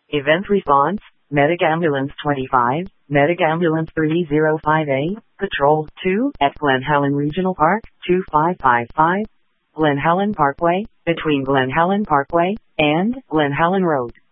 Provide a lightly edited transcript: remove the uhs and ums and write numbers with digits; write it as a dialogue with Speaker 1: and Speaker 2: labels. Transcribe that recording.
Speaker 1: Event response, Medic Ambulance 25, Medic Ambulance 305A, Patrol 2 at Glen Helen Regional Park, 2555, Glen Helen Parkway, between Glen Helen Parkway and Glen Helen Road.